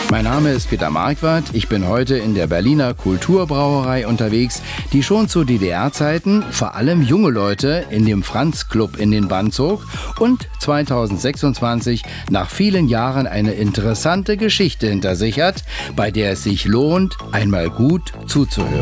Mein Name ist Peter Marquardt. Ich bin heute in der Berliner Kulturbrauerei unterwegs, die schon zu DDR-Zeiten vor allem junge Leute in dem Franz-Club in den Bann zog und 2026 nach vielen Jahren eine interessante Geschichte hinter sich hat, bei der es sich lohnt, einmal gut zuzuhören.